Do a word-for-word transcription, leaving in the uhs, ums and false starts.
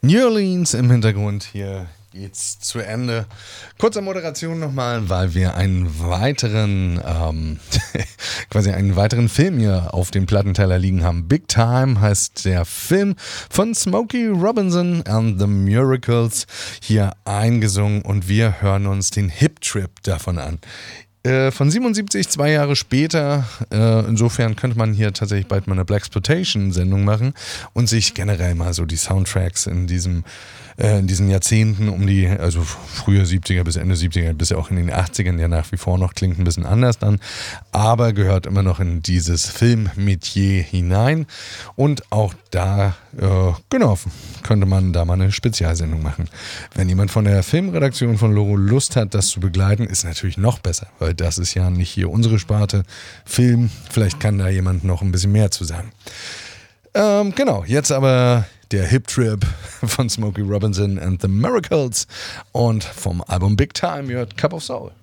New Orleans im Hintergrund, hier geht's zu Ende. Kurze Moderation nochmal, weil wir einen weiteren, ähm, quasi einen weiteren Film hier auf dem Plattenteller liegen haben. Big Time heißt der Film von Smokey Robinson and the Miracles, hier eingesungen, und wir hören uns den Hip Trip davon an. Von siebenundsiebzig, zwei Jahre später, äh, insofern könnte man hier tatsächlich bald mal eine Blaxploitation-Sendung machen und sich generell mal so die Soundtracks in diesem äh, in diesen Jahrzehnten um die, also frühe siebziger bis Ende siebziger, bis auch in den achtzigern, ja nach wie vor noch, klingt ein bisschen anders dann, aber gehört immer noch in dieses Filmmetier hinein, und auch da, äh, genau, könnte man da mal eine Spezialsendung machen. Wenn jemand von der Filmredaktion von Loro Lust hat, das zu begleiten, ist natürlich noch besser, weil das ist ja nicht hier unsere Sparte Film. Vielleicht kann da jemand noch ein bisschen mehr zu sagen. Ähm, genau, jetzt aber der Hip Trip von Smokey Robinson and the Miracles und vom Album Big Time, ihr hört Cup of Soul.